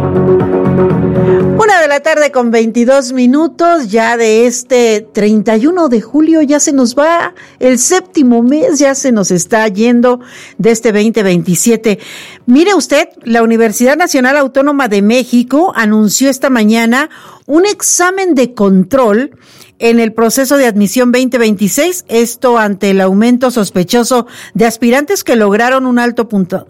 1:00 con 22 minutos, ya de este 31 de julio, ya se nos va el séptimo mes, ya se nos está yendo de este 2027. Mire usted, la Universidad Nacional Autónoma de México anunció esta mañana un examen de control en el proceso de admisión 2026, esto ante el aumento sospechoso de aspirantes que lograron un alto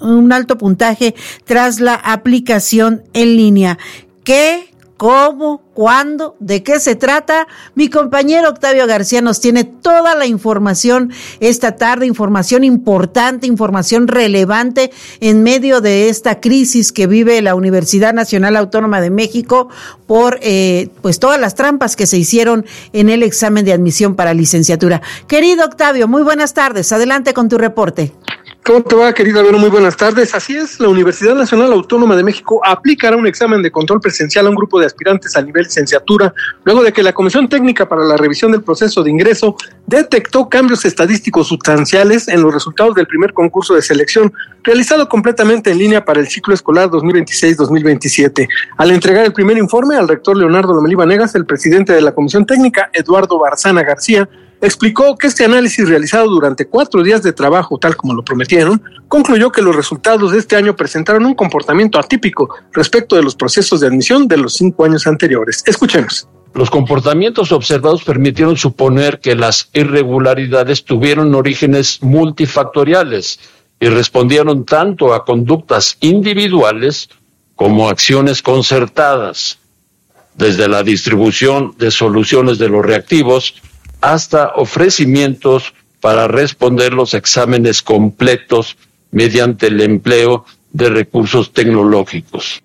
puntaje tras la aplicación en línea. ¿Qué? ¿Cómo? ¿Cuándo? ¿De qué se trata? Mi compañero Octavio García nos tiene toda la información esta tarde, información importante, información relevante en medio de esta crisis que vive la Universidad Nacional Autónoma de México por pues todas las trampas que se hicieron en el examen de admisión para licenciatura. Querido Octavio, muy buenas tardes. Adelante con tu reporte. ¿Cómo te va, querida Vero? Muy buenas tardes. Así es, la Universidad Nacional Autónoma de México aplicará un examen de control presencial a un grupo de aspirantes a nivel licenciatura, luego de que la Comisión Técnica para la Revisión del Proceso de Ingreso detectó cambios estadísticos sustanciales en los resultados del primer concurso de selección, realizado completamente en línea para el ciclo escolar 2026-2027. Al entregar el primer informe al rector Leonardo Lomelí Vanegas, el presidente de la Comisión Técnica, Eduardo Barzana García, explicó que este análisis realizado durante 4 días de trabajo, tal como lo prometieron, concluyó que los resultados de este año presentaron un comportamiento atípico respecto de los procesos de admisión de los 5 años anteriores. Escuchemos. Los comportamientos observados permitieron suponer que las irregularidades tuvieron orígenes multifactoriales y respondieron tanto a conductas individuales como a acciones concertadas, desde la distribución de soluciones de los reactivos hasta ofrecimientos para responder los exámenes completos mediante el empleo de recursos tecnológicos.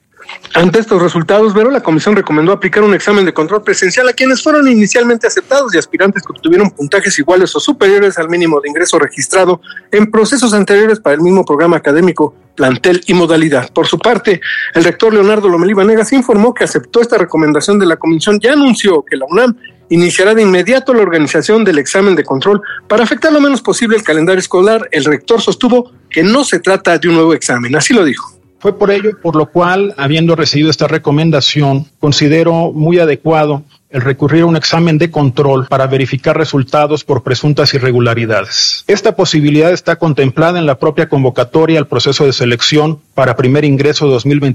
Ante estos resultados, Vero, la comisión recomendó aplicar un examen de control presencial a quienes fueron inicialmente aceptados y aspirantes que obtuvieron puntajes iguales o superiores al mínimo de ingreso registrado en procesos anteriores para el mismo programa académico, plantel y modalidad. Por su parte, el rector Leonardo Lomelí Vanegas informó que aceptó esta recomendación de la comisión y anunció que la UNAM iniciará de inmediato la organización del examen de control para afectar lo menos posible el calendario escolar. El rector sostuvo que no se trata de un nuevo examen, así lo dijo. Fue por ello por lo cual, habiendo recibido esta recomendación, considero muy adecuado el recurrir a un examen de control para verificar resultados por presuntas irregularidades. Esta posibilidad está contemplada en la propia convocatoria al proceso de selección para primer ingreso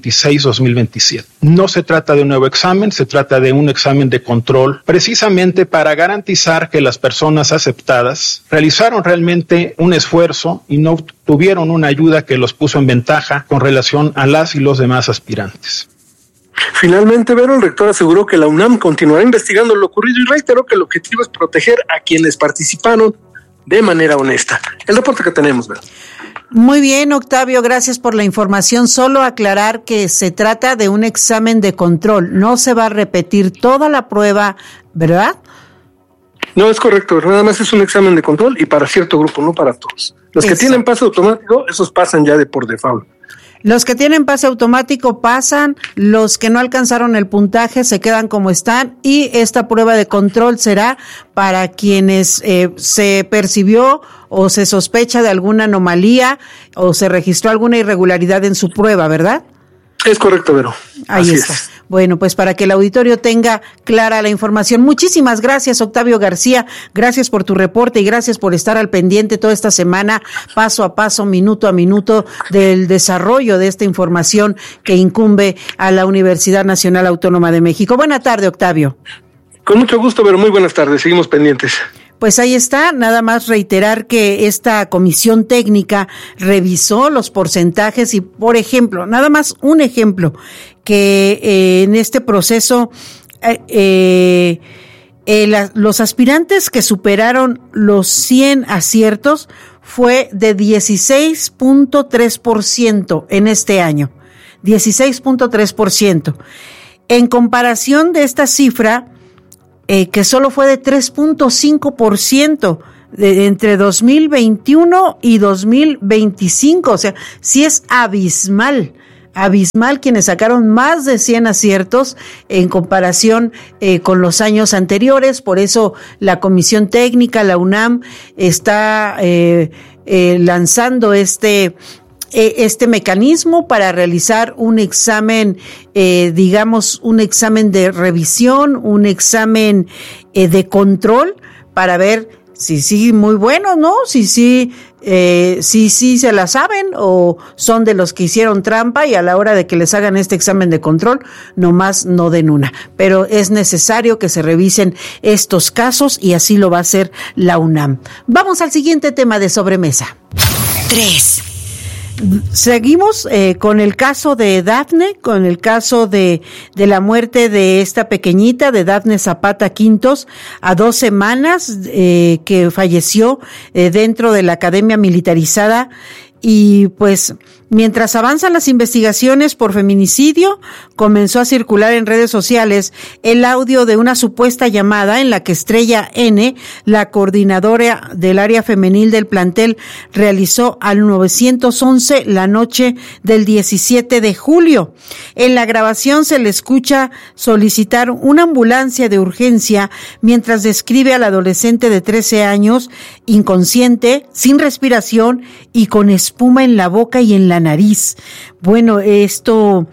2026-2027. No se trata de un nuevo examen, se trata de un examen de control, precisamente para garantizar que las personas aceptadas realizaron realmente un esfuerzo y no tuvieron una ayuda que los puso en ventaja con relación a las y los demás aspirantes. Finalmente, Vero, el rector aseguró que la UNAM continuará investigando lo ocurrido y reiteró que el objetivo es proteger a quienes participaron de manera honesta. El reporte que tenemos, Vero. Muy bien, Octavio, gracias por la información. Solo aclarar que se trata de un examen de control, no se va a repetir toda la prueba, ¿verdad? No, es correcto, nada más es un examen de control y para cierto grupo, no para todos. Los que tienen pase automático, esos pasan ya de por default. Los que tienen pase automático pasan, los que no alcanzaron el puntaje se quedan como están y esta prueba de control será para quienes se percibió o se sospecha de alguna anomalía o se registró alguna irregularidad en su prueba, ¿verdad? Es correcto, Vero. Ahí Así está. Es. Bueno, pues para que el auditorio tenga clara la información. Muchísimas gracias, Octavio García. Gracias por tu reporte y gracias por estar al pendiente toda esta semana, paso a paso, minuto a minuto, del desarrollo de esta información que incumbe a la Universidad Nacional Autónoma de México. Buena tarde, Octavio. Con mucho gusto, Vero. Muy buenas tardes. Seguimos pendientes. Pues ahí está, nada más reiterar que esta comisión técnica revisó los porcentajes y, por ejemplo, nada más un ejemplo, que en este proceso los aspirantes que superaron los 100 aciertos fue de 16.3% en este año, 16.3%. En comparación de esta cifra, que solo fue de 3.5% entre 2021 y 2025, o sea, sí es abismal quienes sacaron más de 100 aciertos en comparación con los años anteriores. Por eso la Comisión Técnica, la UNAM, está lanzando este este mecanismo para realizar un examen, un examen de revisión, un examen de control para ver si sí, muy bueno, ¿no? Si sí se la saben o son de los que hicieron trampa y a la hora de que les hagan este examen de control, nomás no den una. Pero es necesario que se revisen estos casos y así lo va a hacer la UNAM. Vamos al siguiente tema de sobremesa. 3. Seguimos con el caso de Dafne, con el caso de la muerte de esta pequeñita, de Dafne Zapata Quintos, a 2 semanas que falleció dentro de la Academia Militarizada. Y pues mientras avanzan las investigaciones por feminicidio, comenzó a circular en redes sociales el audio de una supuesta llamada en la que Estrella N, la coordinadora del área femenil del plantel, realizó al 911 la noche del 17 de julio. En la grabación se le escucha solicitar una ambulancia de urgencia mientras describe al adolescente de 13 años, inconsciente, sin respiración y con espuma en la boca y en la nariz. Bueno, esto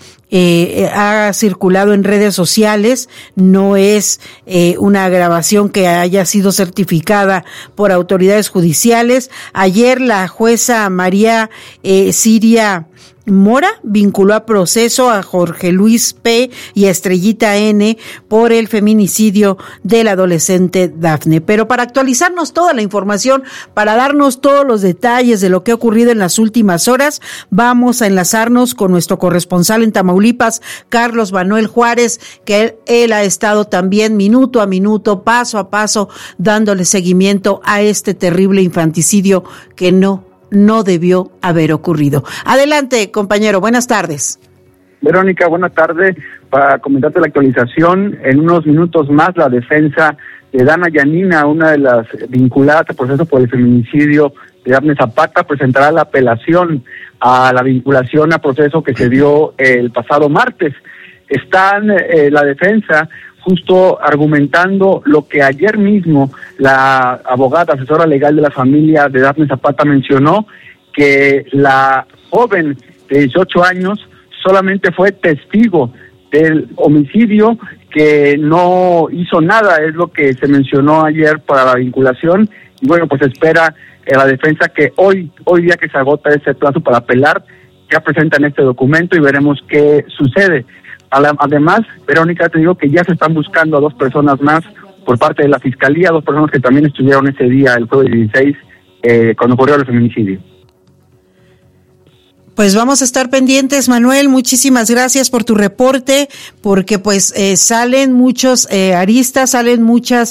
ha circulado en redes sociales, no es una grabación que haya sido certificada por autoridades judiciales. Ayer la jueza María Siria Mora vinculó a proceso a Jorge Luis P. y a Estrellita N. por el feminicidio del adolescente Dafne. Pero para actualizarnos toda la información, para darnos todos los detalles de lo que ha ocurrido en las últimas horas, vamos a enlazarnos con nuestro corresponsal en Tamaulipas, Carlos Manuel Juárez, que él ha estado también minuto a minuto, paso a paso, dándole seguimiento a este terrible infanticidio que no debió haber ocurrido. Adelante, compañero, buenas tardes. Verónica, buenas tardes. Para comentarte la actualización, en unos minutos más la defensa de Dana Yanina, una de las vinculadas al proceso por el feminicidio de Dafne Zapata, presentará la apelación a la vinculación a proceso que se dio el pasado martes. Están la defensa justo argumentando lo que ayer mismo la abogada asesora legal de la familia de Dafne Zapata mencionó, que la joven de 18 años solamente fue testigo del homicidio, que no hizo nada, es lo que se mencionó ayer para la vinculación. Y bueno, pues espera la defensa que hoy día que se agota ese plazo para apelar, ya presentan este documento y veremos qué sucede. Además, Verónica, te digo que ya se están buscando a 2 personas más por parte de la Fiscalía, 2 personas que también estuvieron ese día, el jueves 16, cuando ocurrió el feminicidio. Pues vamos a estar pendientes, Manuel, muchísimas gracias por tu reporte, porque pues salen muchos aristas, salen muchas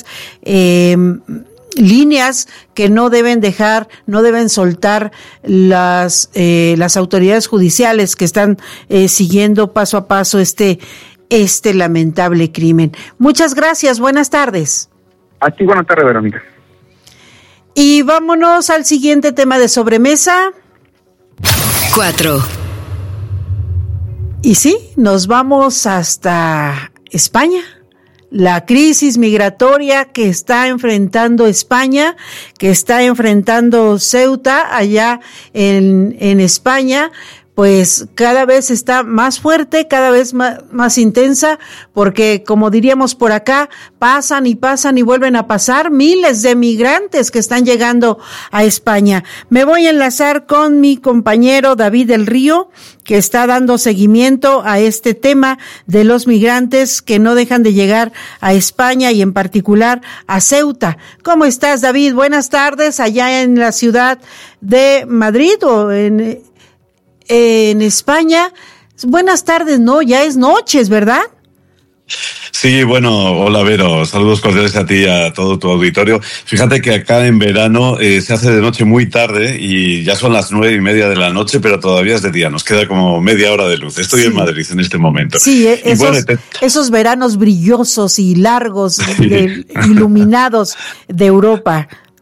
líneas que no deben soltar las autoridades judiciales que están siguiendo paso a paso este lamentable crimen. Muchas gracias, buenas tardes. A ti, buenas tardes, Verónica. Y vámonos al siguiente tema de sobremesa. 4. Y sí, nos vamos hasta España. La crisis migratoria que está enfrentando España, que está enfrentando Ceuta allá en España, pues cada vez está más fuerte, cada vez más intensa, porque como diríamos por acá, pasan y vuelven a pasar miles de migrantes que están llegando a España. Me voy a enlazar con mi compañero David del Río, que está dando seguimiento a este tema de los migrantes que no dejan de llegar a España y en particular a Ceuta. ¿Cómo estás, David? Buenas tardes, allá en la ciudad de Madrid o en España. Buenas tardes, no, ya es noches, ¿verdad? Sí, bueno, hola Vero, saludos cordiales a ti y a todo tu auditorio. Fíjate que acá en verano se hace de noche muy tarde y ya son las 9:30 de la noche, pero todavía es de día, nos queda como media hora de luz. Estoy en Madrid en este momento. Sí, esos veranos brillosos y largos, iluminados de Europa.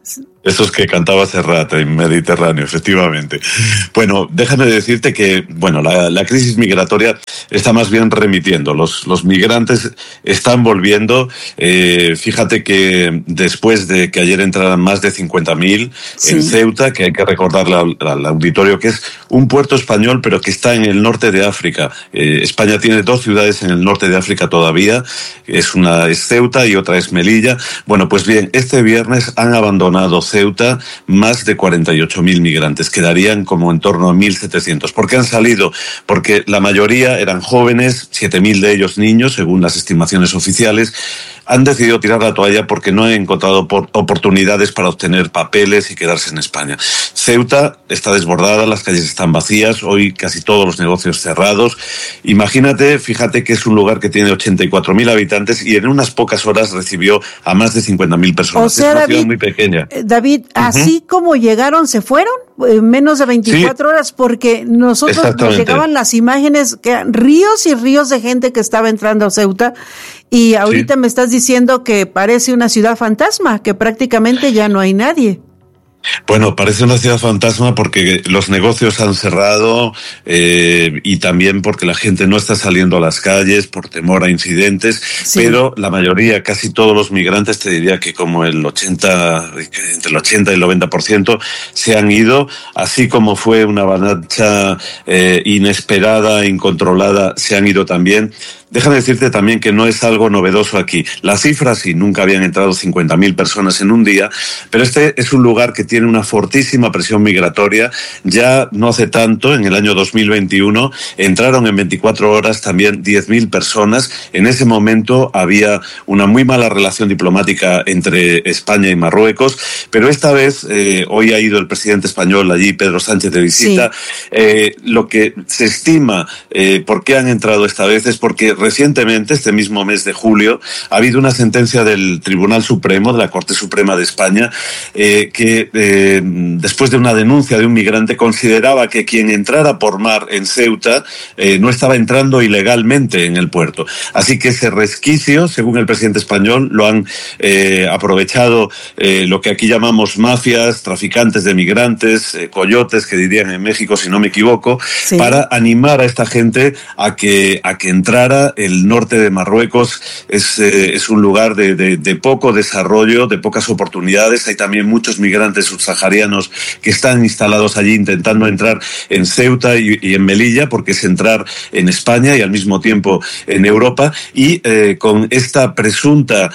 Esos que cantaba Serrat en Mediterráneo, efectivamente. Bueno, déjame decirte que, bueno, la crisis migratoria está más bien remitiendo. Los migrantes están volviendo. Fíjate que después de que ayer entraran más de 50.000 en Ceuta, que hay que recordarle al auditorio que es un puerto español, pero que está en el norte de África. España tiene 2 ciudades en el norte de África todavía. Una es Ceuta y otra es Melilla. Bueno, pues bien, este viernes han abandonado Ceuta más de 48.000 migrantes, quedarían como en torno a 1.700. ¿Por qué han salido? Porque la mayoría eran jóvenes, 7.000 de ellos niños, según las estimaciones oficiales. Han decidido tirar la toalla porque no han encontrado oportunidades para obtener papeles y quedarse en España. Ceuta está desbordada, las calles están vacías, hoy casi todos los negocios cerrados. Imagínate, fíjate que es un lugar que tiene 84.000 habitantes y en unas pocas horas recibió a más de 50.000 personas. O sea, es una David, ciudad muy pequeña. David, así como llegaron, se fueron en menos de 24 horas, porque nosotros nos llegaban las imágenes que eran ríos y ríos de gente que estaba entrando a Ceuta. Y ahorita me estás diciendo que parece una ciudad fantasma, que prácticamente ya no hay nadie. Bueno, parece una ciudad fantasma porque los negocios han cerrado y también porque la gente no está saliendo a las calles por temor a incidentes, pero la mayoría, casi todos los migrantes, te diría que como entre el 80 y el 90% se han ido, así como fue una avalancha inesperada, incontrolada, se han ido también. Déjame decirte también que no es algo novedoso aquí. Las cifras, sí, nunca habían entrado 50.000 personas en un día, pero este es un lugar que tiene una fortísima presión migratoria. Ya no hace tanto, en el año 2021, entraron en 24 horas también 10.000 personas. En ese momento había una muy mala relación diplomática entre España y Marruecos, pero esta vez, hoy ha ido el presidente español allí, Pedro Sánchez, de visita. Lo que se estima, por qué han entrado esta vez, es porque recientemente, este mismo mes de julio, ha habido una sentencia del Tribunal Supremo, de la Corte Suprema de España, que después de una denuncia de un migrante consideraba que quien entrara por mar en Ceuta no estaba entrando ilegalmente en el puerto. Así que ese resquicio, según el presidente español, lo han aprovechado lo que aquí llamamos mafias, traficantes de migrantes, coyotes, que dirían en México, si no me equivoco, para animar a esta gente a que entrara. El norte de Marruecos es un lugar de poco desarrollo, de pocas oportunidades. Hay también muchos migrantes subsaharianos que están instalados allí intentando entrar en Ceuta y en Melilla, porque es entrar en España y al mismo tiempo en Europa. Y con esta presunta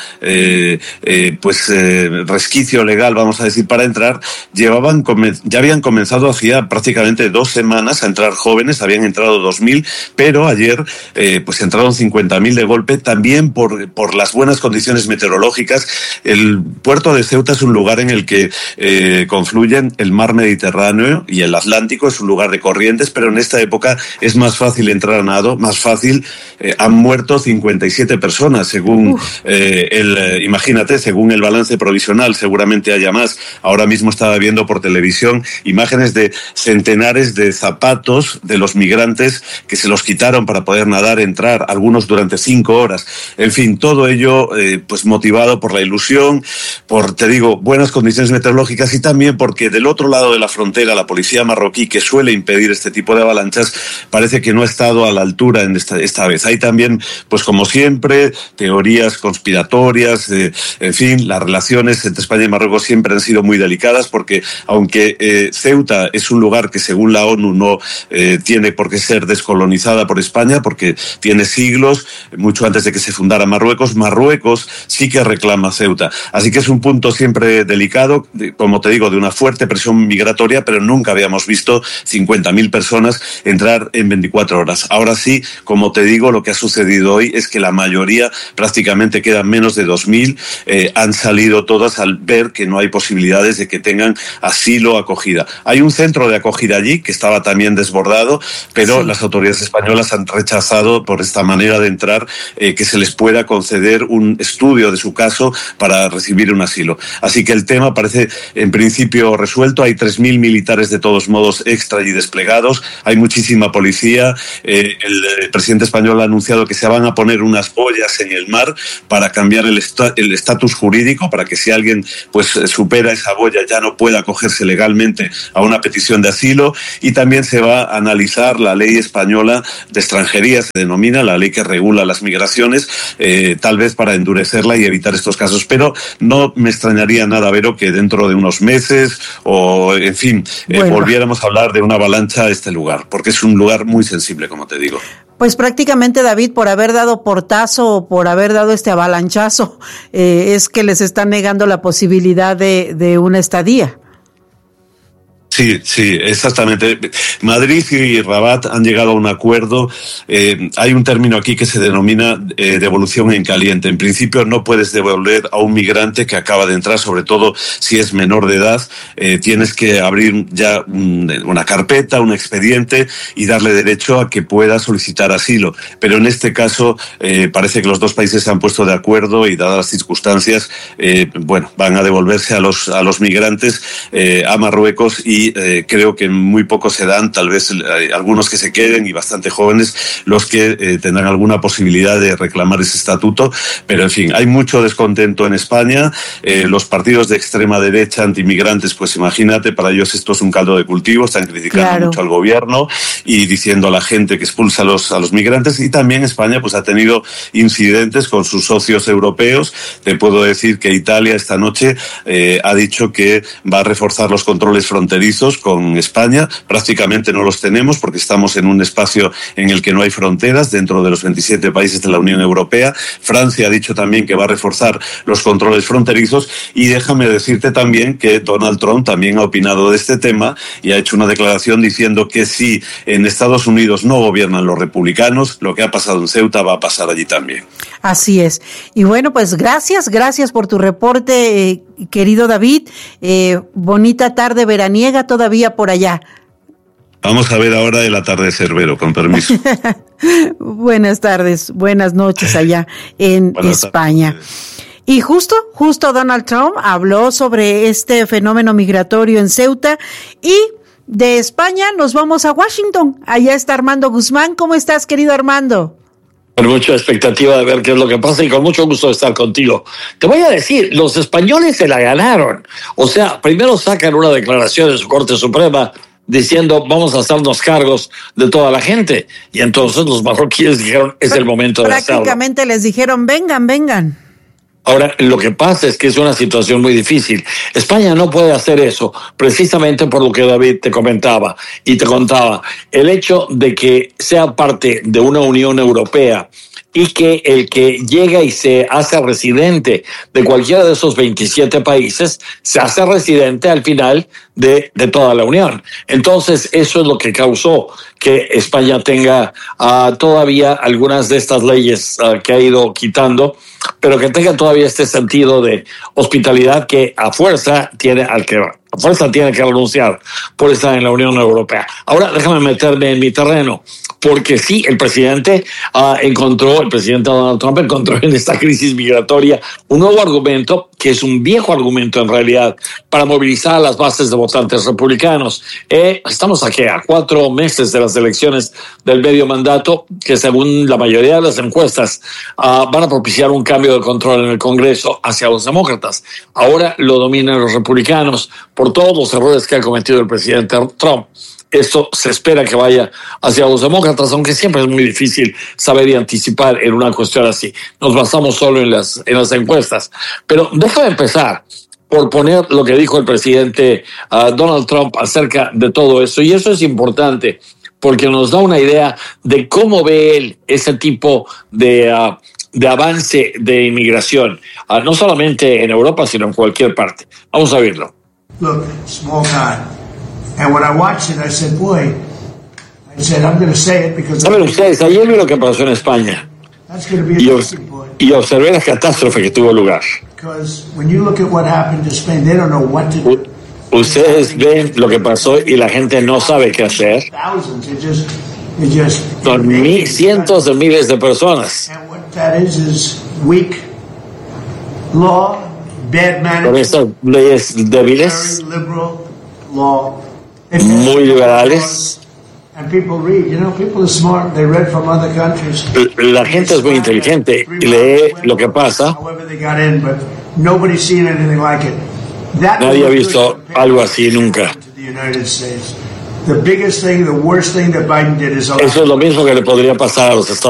resquicio legal, vamos a decir, para entrar, ya habían comenzado hacía prácticamente 2 semanas a entrar jóvenes, habían entrado 2.000, pero ayer entraron 50.000 de golpe, también por las buenas condiciones meteorológicas. El puerto de Ceuta es un lugar en el que confluyen el mar Mediterráneo y el Atlántico, es un lugar de corrientes, pero en esta época es más fácil entrar a nado, más fácil. Han muerto 57 personas, según imagínate, según el balance provisional, seguramente haya más. Ahora mismo estaba viendo por televisión imágenes de centenares de zapatos de los migrantes que se los quitaron para poder nadar, entrar, algunos durante 5 horas. En fin, todo ello motivado por la ilusión, por, te digo, buenas condiciones meteorológicas y también porque del otro lado de la frontera la policía marroquí, que suele impedir este tipo de avalanchas, parece que no ha estado a la altura en esta vez. Hay también, pues como siempre, teorías conspiratorias, en fin, las relaciones entre España y Marruecos siempre han sido muy delicadas porque aunque Ceuta es un lugar que según la ONU no tiene por qué ser descolonizada por España, porque tiene siglos, mucho antes de que se fundara Marruecos sí que reclama Ceuta. Así que es un punto siempre delicado, como te digo, de una fuerte presión migratoria, pero nunca habíamos visto 50.000 personas entrar en 24 horas. Ahora sí, como te digo, lo que ha sucedido hoy es que la mayoría, prácticamente quedan menos de 2.000, han salido todas al ver que no hay posibilidades de que tengan asilo o acogida. Hay un centro de acogida allí que estaba también desbordado, pero las autoridades españolas han rechazado por esta manera de entrar que se les pueda conceder un estudio de su caso para recibir un asilo. Así que el tema parece en principio resuelto. Hay 3.000 militares de todos modos extra y desplegados. Hay muchísima policía. El presidente español ha anunciado que se van a poner unas boyas en el mar para cambiar el estatus jurídico, para que si alguien pues supera esa boya ya no pueda acogerse legalmente a una petición de asilo. Y también se va a analizar la ley española de extranjería, se denomina, la ley que regula las migraciones, tal vez para endurecerla y evitar estos casos. Pero no me extrañaría nada, Vero, que dentro de unos meses o, en fin, volviéramos a hablar de una avalancha a este lugar, porque es un lugar muy sensible, como te digo. Pues prácticamente, David, por haber dado portazo o por haber dado este avalanchazo, es que les están negando la posibilidad de una estadía. Sí, exactamente. Madrid y Rabat han llegado a un acuerdo. Hay un término aquí que se denomina devolución en caliente. En principio no puedes devolver a un migrante que acaba de entrar, sobre todo si es menor de edad. Tienes que abrir ya una carpeta, un expediente y darle derecho a que pueda solicitar asilo. Pero en este caso parece que los dos países se han puesto de acuerdo y, dadas las circunstancias, van a devolverse a los migrantes a Marruecos y creo que muy pocos se dan, tal vez algunos que se queden y bastante jóvenes los que tendrán alguna posibilidad de reclamar ese estatuto. Pero en fin, hay mucho descontento en España. Los partidos de extrema derecha antimigrantes, pues imagínate, para ellos esto es un caldo de cultivo, están criticando mucho al gobierno y diciendo a la gente que expulsa a los migrantes. Y también España pues ha tenido incidentes con sus socios europeos. Te puedo decir que Italia esta noche ha dicho que va a reforzar los controles fronterizos con España. Prácticamente no los tenemos porque estamos en un espacio en el que no hay fronteras dentro de los 27 países de la Unión Europea. Francia ha dicho también que va a reforzar los controles fronterizos y déjame decirte también que Donald Trump también ha opinado de este tema y ha hecho una declaración diciendo que si en Estados Unidos no gobiernan los republicanos, lo que ha pasado en Ceuta va a pasar allí también. Así es. Y bueno, pues gracias por tu reporte, querido David. Bonita tarde veraniega todavía por allá. Vamos a ver ahora el atardecer, Vero, con permiso. Buenas tardes, buenas noches allá en España. Y justo Donald Trump habló sobre este fenómeno migratorio en Ceuta y de España nos vamos a Washington. Allá está Armando Guzmán. ¿Cómo estás, querido Armando? Con mucha expectativa de ver qué es lo que pasa y con mucho gusto de estar contigo. Te voy a decir, los españoles se la ganaron. O sea, primero sacan una declaración de su Corte Suprema diciendo vamos a hacernos cargos de toda la gente. Y entonces los marroquíes dijeron es el momento de hacerlo. Prácticamente les dijeron vengan. Ahora, lo que pasa es que es una situación muy difícil. España no puede hacer eso, precisamente por lo que David te comentaba y te contaba. El hecho de que sea parte de una Unión Europea y que el que llega y se hace residente de cualquiera de esos 27 países se hace residente al final de toda la Unión. Entonces, eso es lo que causó que España tenga todavía algunas de estas leyes que ha ido quitando, pero que tenga todavía este sentido de hospitalidad que a fuerza tiene que renunciar por estar en la Unión Europea. Ahora déjame meterme en mi terreno, porque sí, el presidente Donald Trump encontró en esta crisis migratoria un nuevo argumento, que es un viejo argumento en realidad, para movilizar a las bases de votantes republicanos. Estamos aquí a 4 meses de las elecciones del medio mandato, que según la mayoría de las encuestas van a propiciar un cambio de control en el Congreso hacia los demócratas. Ahora lo dominan los republicanos por todos los errores que ha cometido el presidente Trump. Esto se espera que vaya hacia los demócratas, aunque siempre es muy difícil saber y anticipar en una cuestión así. Nos basamos solo en las encuestas. Pero déjame empezar por poner lo que dijo el presidente Donald Trump acerca de todo eso. Y eso es importante porque nos da una idea de cómo ve él ese tipo de avance de inmigración, no solamente en Europa, sino en cualquier parte. Vamos a verlo. Look, small time. And when I watched it, I said, boy, I'm going to say it because... Saben ustedes, ayer vi lo que pasó en España y observé la catástrofe que tuvo lugar. Ustedes ven lo que pasó y la gente no sabe qué hacer. Son cientos de miles de personas. con estas leyes débiles, muy liberales. La gente es muy inteligente y lee lo que pasa. Nadie ha visto algo así nunca. Eso es lo mismo que le podría pasar a los Estados Unidos.